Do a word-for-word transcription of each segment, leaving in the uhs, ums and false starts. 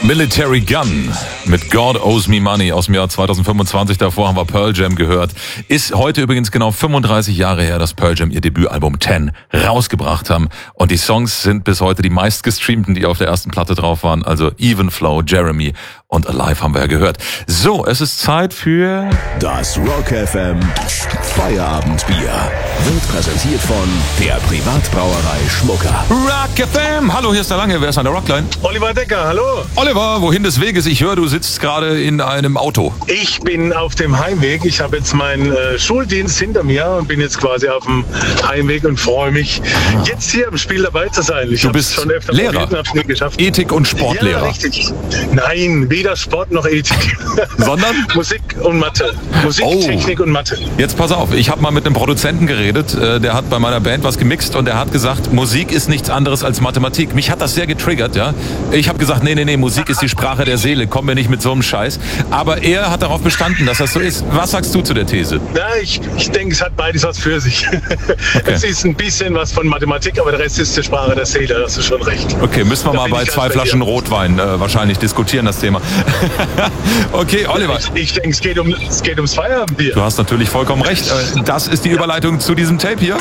Military Gun mit God Owes Me Money aus dem Jahr zweitausendfünfundzwanzig. Davor haben wir Pearl Jam gehört. Ist heute übrigens genau fünfunddreißig Jahre her, dass Pearl Jam ihr Debütalbum Ten rausgebracht haben. Und die Songs sind bis heute die meistgestreamten, die auf der ersten Platte drauf waren. Also Even Flow, Jeremy und Alive haben wir ja gehört. So, es ist Zeit für... Das Rock F M Feierabendbier wird präsentiert von der Privatbrauerei Schmucker. Rock F M! Hallo, hier ist der Lange. Wer ist an der Rockline? Oliver Decker, hallo. Oliver, wohin des Weges? Ich höre, du sitzt gerade in einem Auto. Ich bin auf dem Heimweg. Ich habe jetzt meinen äh, Schuldienst hinter mir und bin jetzt quasi auf dem Heimweg und freue mich, ah. jetzt hier im Spiel dabei zu sein. Ich du bist schon öfter Lehrer, probiert und hab's nie geschafft. Ethik- und Sportlehrer. Ja, richtig. Nein, weder Sport noch Ethik. Sondern? Musik und Mathe. Musik, oh. Technik und Mathe. Jetzt pass auf, ich habe mal mit einem Produzenten geredet, der hat bei meiner Band was gemixt und der hat gesagt, Musik ist nichts anderes als Mathematik. Mich hat das sehr getriggert, ja. Ich habe gesagt, nee, nee, nee, Musik ist die Sprache der Seele, komm mir nicht mit so einem Scheiß. Aber er hat darauf bestanden, dass das so ist. Was sagst du zu der These? Ja, ich, ich denke, es hat beides was für sich. Okay. Es ist ein bisschen was von Mathematik, aber der Rest ist die Sprache der Seele, da hast du schon recht. Okay, müssen wir da mal bei zwei Flaschen bei Rotwein äh, wahrscheinlich diskutieren, das Thema. Okay, Oliver. Ich, ich denke, es geht, um, es geht ums Feierabendbier. Du hast natürlich vollkommen recht. Das ist die ja. Überleitung zu diesem Tape hier.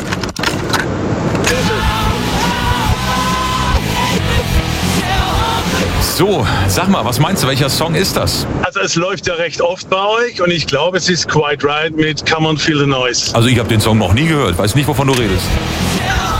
So, sag mal, was meinst du, welcher Song ist das? Also es läuft ja recht oft bei euch und ich glaube, es ist Quite Right mit Come on Feel the Noise. Also ich habe den Song noch nie gehört, weiß nicht, wovon du redest.